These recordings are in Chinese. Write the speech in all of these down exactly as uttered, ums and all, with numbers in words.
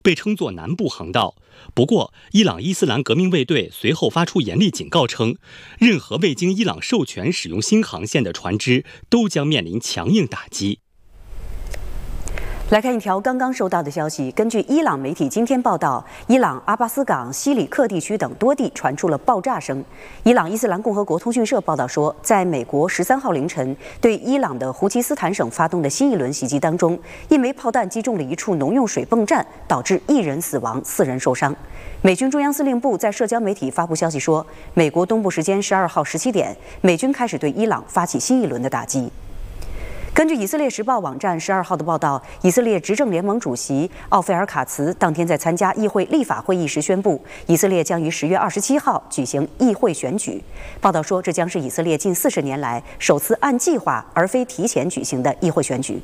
被称作南部航道。不过，伊朗伊斯兰革命卫队随后发出严厉警告称，任何未经伊朗授权使用新航线的船只都将面临强硬打击。 来看一条刚刚收到的消息，根据伊朗媒体今天报道，伊朗阿巴斯港、西里克地区等多地传出了爆炸声。伊朗伊斯兰共和国通讯社报道说，在美国十三号凌晨对伊朗的胡奇斯坦省发动的新一轮袭击当中，一枚炮弹击中了一处农用水泵站，导致一人死亡，四人受伤。美军中央司令部在社交媒体发布消息说，美国东部时间十二号十七点，美军开始对伊朗发起新一轮的打击。根据以色列时报网站十二号的报道，以色列执政联盟主席奥菲尔卡茨当天在参加议会立法会议时宣布，以色列将于十月二十七号举行议会选举。报道说，这将是以色列近四十年来首次按计划而非提前举行的议会选举。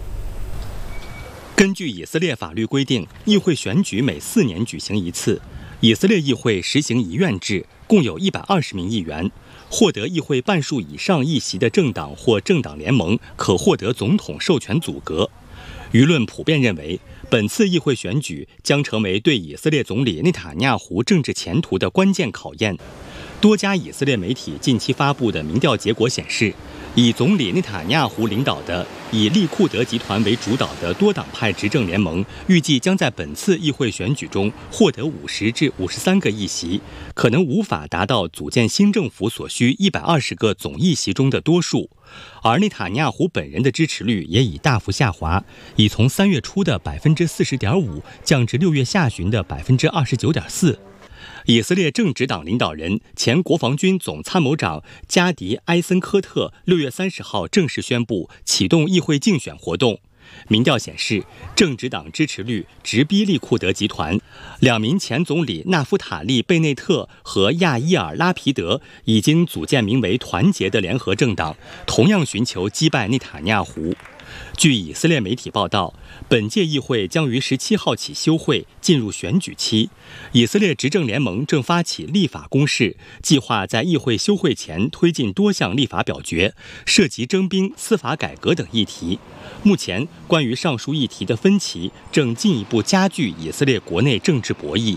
根据以色列法律规定，议会选举每四年举行一次。以色列议会实行一院制，共有一百二十名议员。获得议会半数以上议席的政党或政党联盟可获得总统授权组阁。舆论普遍认为，本次议会选举将成为对以色列总理内塔尼亚胡政治前途的关键考验。多家以色列媒体近期发布的民调结果显示，以总理内塔尼亚胡领导的以利库德集团为主导的多党派执政联盟，预计将在本次议会选举中获得五十至五十三个议席，可能无法达到组建新政府所需一百二十个总议席中的多数。而内塔尼亚胡本人的支持率也已大幅下滑，已从三月初的百分之四十点五降至六月下旬的百分之二十九点四。以色列正直党领导人、前国防军总参谋长加迪·埃森科特六月三十号正式宣布启动议会竞选活动。民调显示，正直党支持率直逼利库德集团。两名前总理纳夫塔利·贝内特和亚伊尔·拉皮德已经组建名为“团结”的联合政党，同样寻求击败内塔尼亚胡。据以色列媒体报道，本届议会将于十七号起休会，进入选举期。以色列执政联盟正发起立法攻势，计划在议会休会前推进多项立法表决，涉及征兵、司法改革等议题。目前，关于上述议题的分歧正进一步加剧以色列国内政治博弈。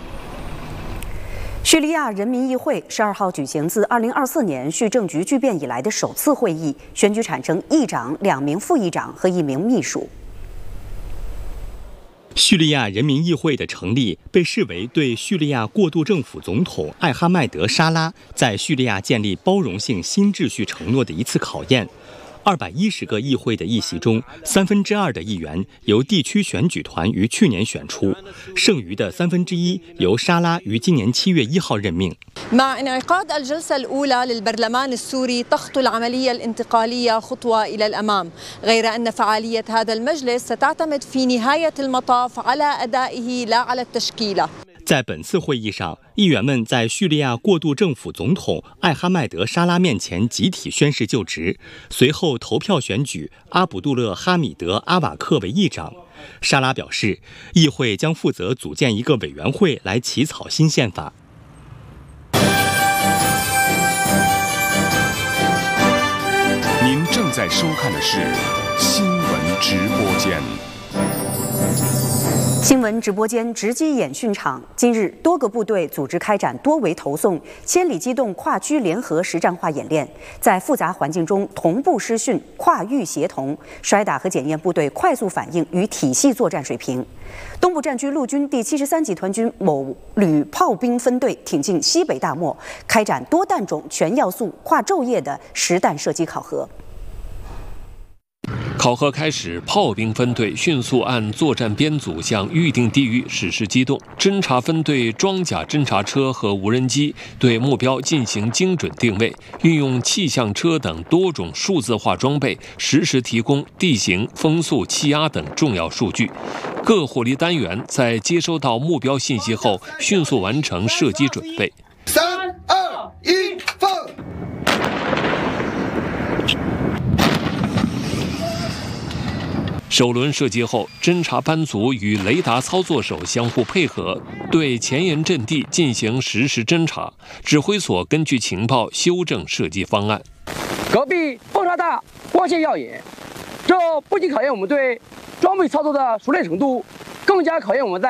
叙利亚人民议会十二号举行自二零二四年叙政局巨变以来的首次会议，选举产生议长、两名副议长和一名秘书。 叙利亚人民议会的成立被视为对叙利亚过渡政府总统艾哈迈德·沙拉在叙利亚建立包容性新秩序承诺的一次考验。二百一十个议会的议席中，三分之二的议员由地区选举团于去年选出，剩余的三分之一由沙拉于今年七月一号任命。 مع انعقاد الجلسة الأولى للبرلمان السوري تخطو العملية الانتقالية خطوة إلى الأمام، غير أن فعالية هذا المجلس ستعتمد في نهاية المطاف على أدائه لا على التشكيلة。 在本次会议上，议员们在叙利亚过渡政府总统艾哈迈德·沙拉面前集体宣誓就职，随后投票选举阿卜杜勒·哈米德·阿瓦克为议长。沙拉表示，议会将负责组建一个委员会来起草新宪法。 您正在收看的是新闻直播间。 新闻直播间直击演训场。近日，多个部队组织开展多维投送、千里机动跨区联合实战化演练，在复杂环境中同步施训、跨域协同，摔打和检验部队快速反应与体系作战水平。东部战区陆军第七十三集团军某旅炮兵分队挺进西北大漠，开展多弹种、全要素、跨昼夜的实弹射击考核。 考核开始，炮兵分队迅速按作战编组向预定地域实施机动，侦察分队装甲侦察车和无人机对目标进行精准定位，运用气象车等多种数字化装备，实时提供地形、风速、气压等重要数据。各火力单元在接收到目标信息后，迅速完成射击准备。 三二一，放！ 首轮射击后，侦察班组与雷达操作手相互配合，对前沿阵地进行实时侦察。指挥所根据情报修正射击方案。 隔壁风沙大，光线耀眼，这不仅考验我们对装备操作的熟练程度，更加考验我们在